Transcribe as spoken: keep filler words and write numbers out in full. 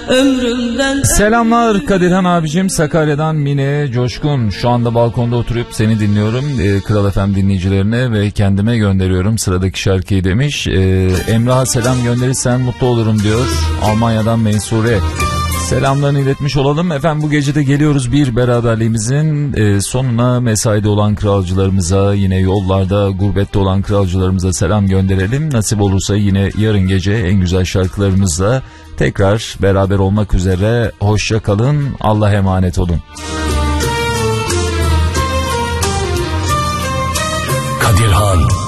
ömrümden. Selamlar Kadirhan abicim, Sakarya'dan Mine Coşkun. Şu anda balkonda oturup seni dinliyorum. Ee, Kral F M dinleyicilerine ve kendime gönderiyorum sıradaki şarkıyı demiş. Ee, Emrah'a selam gönderirsen mutlu olurum diyor. Almanya'dan Mensure. Selamlarını iletmiş olalım. Efendim bu gece de geliyoruz bir beraberliğimizin e, sonuna. Mesaide olan kralcılarımıza, yine yollarda gurbette olan kralcılarımıza selam gönderelim. Nasip olursa yine yarın gece en güzel şarkılarımızla tekrar beraber olmak üzere. Hoşça kalın, Allah'a emanet olun. Kadirhan